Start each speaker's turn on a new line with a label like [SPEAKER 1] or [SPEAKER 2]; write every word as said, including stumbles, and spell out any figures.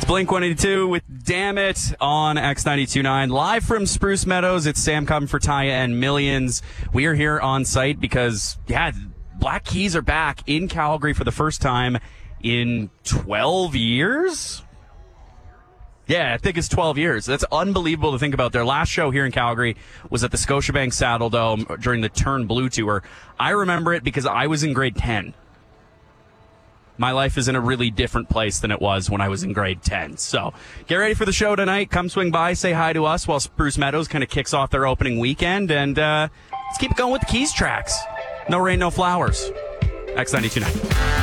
[SPEAKER 1] Blink one eighty-two with Damn It on X ninety-two point nine. Live from Spruce Meadows, it's Sam Cotton for Taya and Millions. We are here on site because, yeah, Black Keys are back in Calgary for the first time in twelve years? Yeah, I think it's twelve years. That's unbelievable to think about. Their last show here in Calgary was at the Scotiabank Saddledome during the Turn Blue Tour. I remember it because I was in grade ten. My life is in a really different place than it was when I was in grade ten. So get ready for the show tonight. Come swing by, say hi to us while Spruce Meadows kind of kicks off their opening weekend. And uh, let's keep it going with the Keys tracks. No Rain, No Flowers. X ninety-two point nine.